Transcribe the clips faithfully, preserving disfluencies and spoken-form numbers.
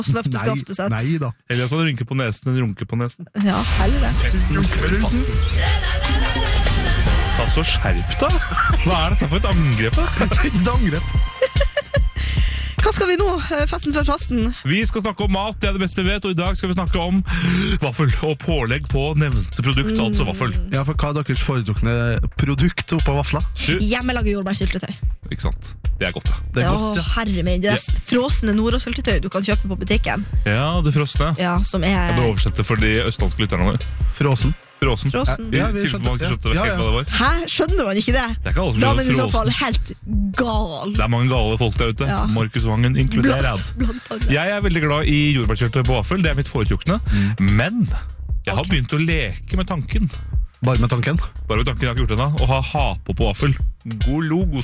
Og snøfte skaftet sett. Nei da. Eller at man rynker på nesen enn runker på nesen. Ja, heller det. Festen før fasten. Altså, skjerp deg! Hva er dette for et angrep? Et angrep. Hva skal vi nå? Festen før fasten? Vi skal snakke om mat, det er det beste vi vet, og i dag skal vi snakke om vaffel og pålegg på nevnte produkt, mm. altså vaffel. Ja, for hva er deres foretrukne produkt oppå vafla? Hjemmelaget jordbærsyltetøy. Ikke sant? Det er godt, da. Det er Åh, godt, ja. herre min, det er frosne Nordås-syltetøy du kan kjøpe på butikken. Ja, det frosne. Ja, som er... Jeg bør oversette for de østlandske lytterne våre. Frosen. Frosen. Frosen. Ja, Ja, vi I tilfelle man ikke skjønte Ja, ja. helt hva det var. Hæ? Skjønner man ikke det? Det er ikke alle som Da skjønner er man i så frosen. fall helt gal. Det er mange gale folk der ute. Ja. Markus Vangen inkludert. Blant, blant annet. Jeg er veldig glad i jordbærsyltetøy på vaffel, det er mitt foretrukne. Men jeg har Ok. begynt å leke med tanken. Bare med tanken. Bare med tanken jeg har ikke gjort det ennå. Å ha hapo på vaffel. God logos.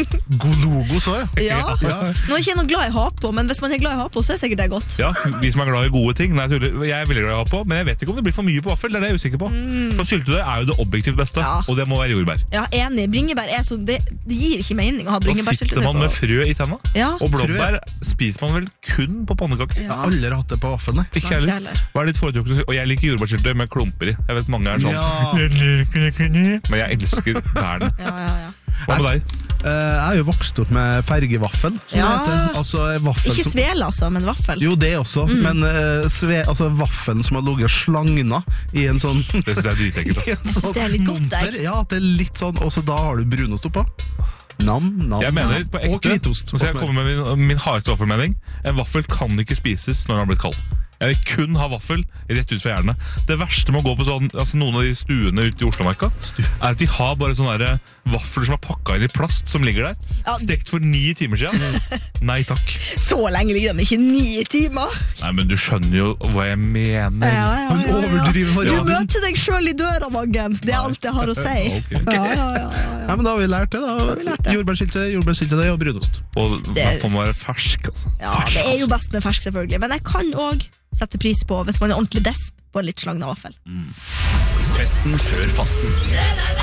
God logo så, ja. Ja. Ja. Nå er ikke jeg noe glad i hapo, men hvis man er glad i hapo, så er sikkert det godt. Ja, vi som er glad i gode ting. Nei, jeg tuller. Jeg er veldig glad i hapo, men jeg vet ikke om det blir for mye på vaffel. Det er det jeg er usikker på. For syltetøy er jo det objektivt beste, Ja. og det må være jordbær. Ja, enig. Bringebær er så... Det, det gir ikke mening å ha Da sitter bringebærsyltetøy man med på. frø i tenna, Ja. og blåbær spiser man vel kun på pannekaker. Jeg har aldri hatt det på vaffelen. nei. Ikke Nei, ikke heller. heller. Hva er ditt foretrukne? Og jeg liker jordbærsyltetøy med klumper i. Jeg vet mange er sånn. Ja. Jeg liker ikke det. Men jeg elsker bærene. Ja, ja, ja. Hva med deg? Eh, Jeg er jo vokst opp med fergevaffel, som Ja. det heter. Altså vaffel Ikke som... svele, altså, men vaffel. Jo, det også, men eh, sve, altså, vaffelen som har ligget slagna i en sånn Det synes jeg er dritekkelt, ass. Jeg synes det er litt godt, monter. jeg. Ja, det er litt sånn, og så da har du brunost oppå. Nam, nam, Jeg mener på og ekte. hvitost. Så jeg og smør. kommer med min, min hardeste vaffelmening. En vaffel kan ikke spises når den har blitt kald. Jeg vil kun ha vaffel rett ut fra jernet. Det verste med å gå på sånn, altså noen av de stuene ute i Oslomarka, Stu. er at de har bare sånne der vafler som er pakka inn i plast, som ligger der. Ja. Stekt for ni timer siden. Nei takk. Så lenge ligger de ikke ni timer. Nei, men du skjønner jo hva jeg mener. Han overdriver for Du jobben. møter deg selv i døra, Vangen. Det er alt jeg har å si. Ok. Ja, ja, ja, ja, ja. Ja, men da har vi lært det, da. vi lært det. Jordbærsyltetøy, jordbærsyltetøy og brunost. Og Det- vaffelen må være fersk, altså. Ja, det er jo best med fersk, selvfølgelig. Men jeg kan også sette pris på hvis man er ordentlig desp på en litt slagna vaffel. Festen før fasten.